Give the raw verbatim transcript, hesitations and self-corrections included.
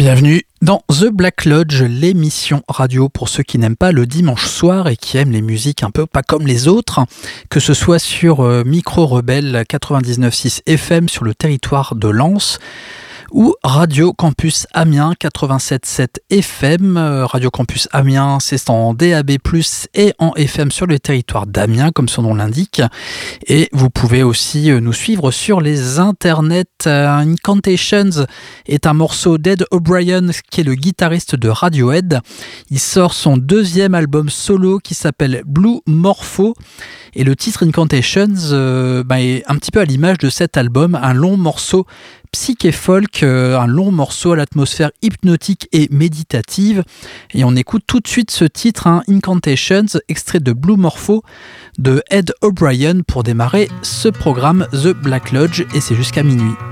Bienvenue dans The Black Lodge, l'émission radio pour ceux qui n'aiment pas le dimanche soir et qui aiment les musiques un peu pas comme les autres, que ce soit sur euh, Micro Rebelle quatre-vingt-dix-neuf virgule six F M sur le territoire de Lens, ou Radio Campus Amiens quatre-vingt-sept virgule sept F M. Radio Campus Amiens, c'est en D A B plus, et en F M sur le territoire d'Amiens, comme son nom l'indique. Et vous pouvez aussi nous suivre sur les internets. Incantations est un morceau d'Ed O'Brien, qui est le guitariste de Radiohead. Il sort son deuxième album solo qui s'appelle Blue Morpho. Et le titre Incantations euh, bah, est un petit peu à l'image de cet album, un long morceau psyché folk, euh, un long morceau à l'atmosphère hypnotique et méditative. Et on écoute tout de suite ce titre, hein, Incantations, extrait de Blue Morpho de Ed O'Brien pour démarrer ce programme The Black Lodge, et c'est jusqu'à minuit.